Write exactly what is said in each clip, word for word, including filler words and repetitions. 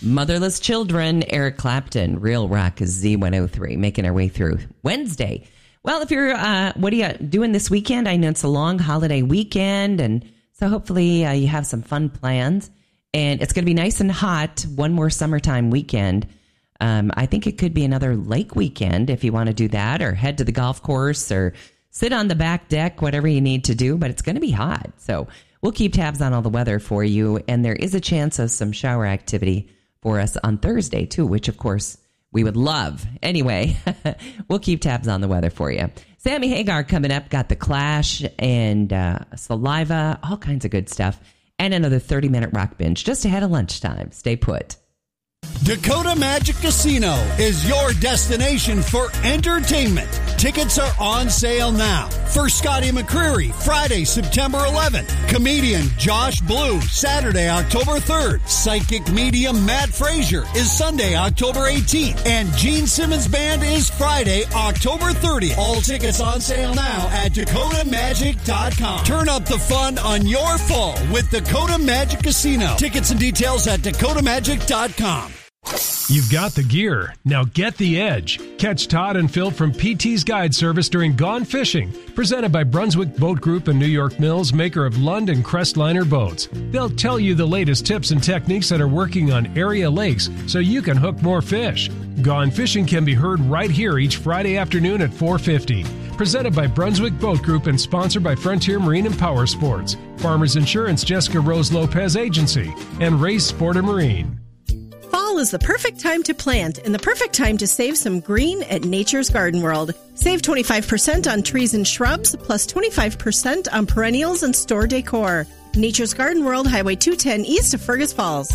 Motherless Children, Eric Clapton, Real Rock Z one oh three, making our way through Wednesday. Well, if you're, uh, what are you doing this weekend? I know it's a long holiday weekend, and so hopefully uh, you have some fun plans. And it's going to be nice and hot, one more summertime weekend. Um, I think it could be another lake weekend if you want to do that, or head to the golf course, or sit on the back deck, whatever you need to do. But it's going to be hot. So we'll keep tabs on all the weather for you. And there is a chance of some shower activity for us on Thursday, too, which, of course, we would love. Anyway, we'll keep tabs on the weather for you. Sammy Hagar coming up, got The Clash and uh, Saliva, all kinds of good stuff. And another thirty-minute rock binge just ahead of lunchtime. Stay put. Dakota Magic Casino is your destination for entertainment. Tickets are on sale now. For Scotty McCreery, Friday, September eleventh. Comedian Josh Blue, Saturday, October third. Psychic medium Matt Frazier is Sunday, October eighteenth. And Gene Simmons Band is Friday, October thirtieth. All tickets on sale now at Dakota Magic dot com. Turn up the fun on your fall with Dakota Magic Casino. Tickets and details at Dakota Magic dot com. You've got the gear. Now get the edge. Catch Todd and Phil from P T's Guide Service during Gone Fishing, presented by Brunswick Boat Group and New York Mills, maker of Lund and Crestliner boats. They'll tell you the latest tips and techniques that are working on area lakes so you can hook more fish. Gone Fishing can be heard right here each Friday afternoon at four fifty. Presented by Brunswick Boat Group and sponsored by Frontier Marine and Power Sports, Farmers Insurance, Jessica Rose Lopez Agency, and Race Sport and Marine. Fall is the perfect time to plant and the perfect time to save some green at Nature's Garden World. Save twenty-five percent on trees and shrubs, plus twenty-five percent on perennials and store decor. Nature's Garden World, Highway two ten east of Fergus Falls.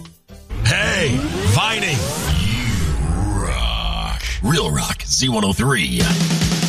Hey, Vining. You rock. Real Rock Z one oh three.